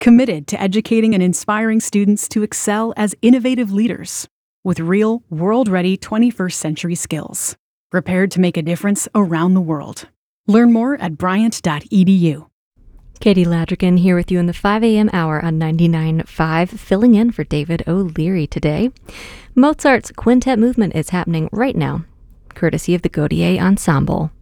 committed to educating and inspiring students to excel as innovative leaders with real, world-ready 21st century skills, prepared to make a difference around the world. Learn more at bryant.edu. Katie Ladrigan here with you in the 5 a.m. hour on 99.5, filling in for David O'Leary today. Mozart's quintet movement is happening right now, courtesy of the Gaudier Ensemble.